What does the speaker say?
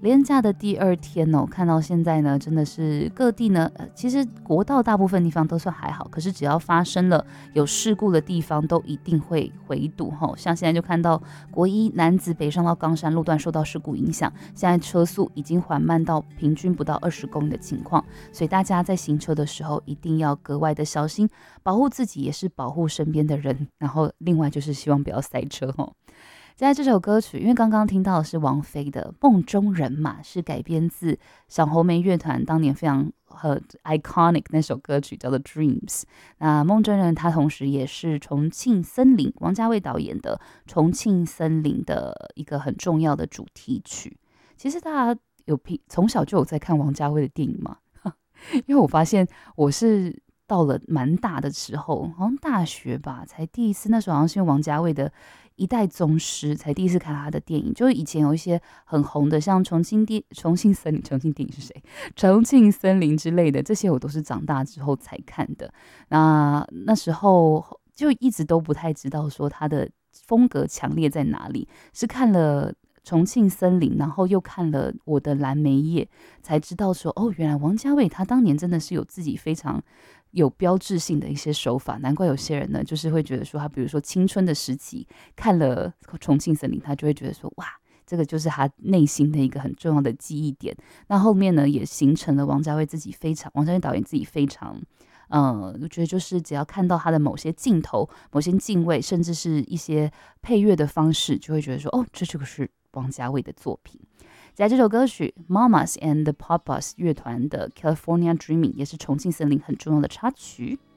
连假的第2天哦，看到现在呢，真的是各地呢，其实国道大部分地方都算还好，可是只要发生了有事故的地方，都一定会回堵哈。像现在就看到国一男子北上到冈山路段受到事故影响，现在车速已经缓慢到平均不到20公里的情况，所以大家在行车的时候一定要格外的小心，保护自己也是保护身边的人，然后另外就是希望不要塞车哈。在这首歌曲，因为刚刚听到的是王菲的《梦中人》嘛，是改编自小红莓乐团当年非常iconic 那首歌曲叫做《Dreams》。那《梦中人》它同时也是重庆森林王家卫导演的重庆森林的一个很重要的主题曲。其实大家从小就有在看王家卫的电影吗？因为我发现我是到了蛮大的时候，好像大学吧，才第一次，那时候好像是因为王家卫的一代宗师，才第一次看他的电影。就是以前有一些很红的，像重庆电影是谁？重庆森林之类的，这些我都是长大之后才看的。那时候就一直都不太知道说他的风格强烈在哪里，是看了重庆森林，然后又看了我的蓝莓叶，才知道说哦，原来王家卫他当年真的是有自己非常有标志性的一些手法，难怪有些人呢就是会觉得说他比如说青春的时期看了重庆森林，他就会觉得说哇，这个就是他内心的一个很重要的记忆点。那后面呢也形成了王家卫导演自己非常我觉得就是只要看到他的某些镜头、某些敬畏，甚至是一些配乐的方式，就会觉得说哦，这就是王家卫的作品。在这首歌曲 Mamas and the Papas 乐团的 California Dreaming 也是重庆森林很重要的插曲。